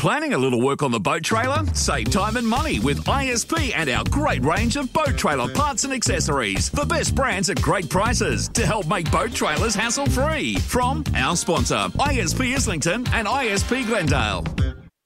Planning a little work on the boat trailer? Save time and money with ISP and our great range of boat trailer parts and accessories. The best brands at great prices to help make boat trailers hassle-free. From our sponsor, ISP Islington and ISP Glendale.